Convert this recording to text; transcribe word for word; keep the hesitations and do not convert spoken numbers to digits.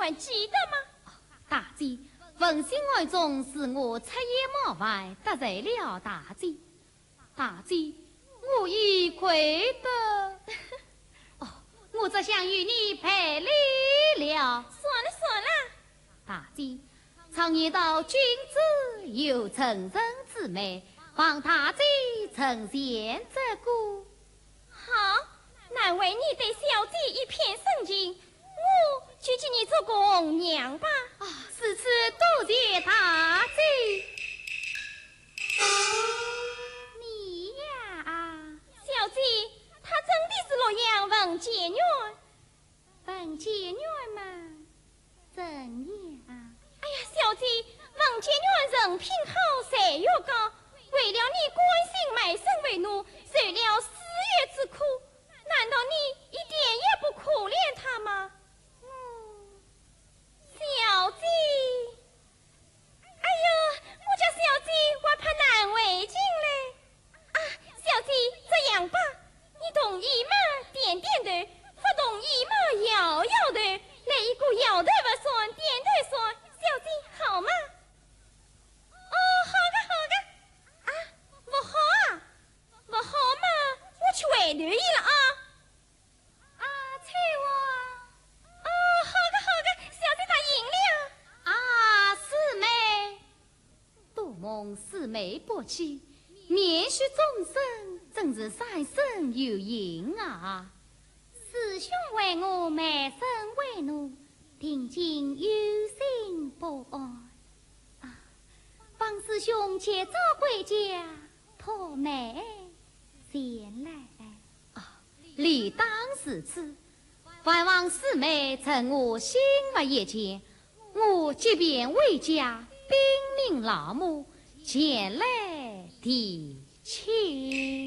还记得吗？ 大姐，文心爱中是我出言冒犯，得罪了大姐。大姐，我已愧得。哦，我只想与你赔礼了。 算了算了， 大姐，常言道，君子有成人之美，望大姐承贤则过。 好，那为你对小姐一片深情，我就请你做公娘吧。 啊，此次多谢大姐。你呀啊， 小姐，她真的是洛阳文姐女。 文姐女嘛，怎样？ 哎呀，小姐，文姐女人品好，才学高，为了你关心卖身为奴，受了四月之苦，难道你一点也不可怜她吗？嗯，小姐，哎呦，我家小姐还怕难为情嘞。啊，小姐，这样吧，你同意吗？点点头，不同意吗？摇摇头，来一个摇头不算，点头算，小姐好吗？哦，好的好的。啊，不好啊，不好嘛，我去回头伊了啊。 啊，翠花。 哦，好的好的，小姐她赢了。 啊，四妹，多蒙四妹不弃，免许终身，真是三生有幸啊！师兄为我卖身为奴，定竟有心不安啊！方师兄且早归家，托妹前来啊，理当如此。还望四妹趁我心不夜间，我即便为家兵临老母，前来提亲。